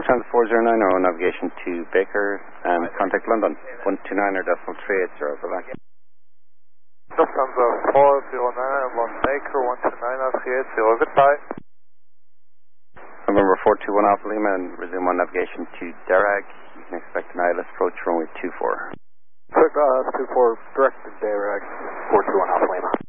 Lufthansa 4090, navigation to Baker, contact London, 129.380, bye-bye. Lufthansa 4091 Baker, 129.380, goodbye. November 421 Alpha Lima, and resume on navigation to Darag. You can expect an ILS approach runway 24. 24, direct to Darag, 421 Alpha Lima.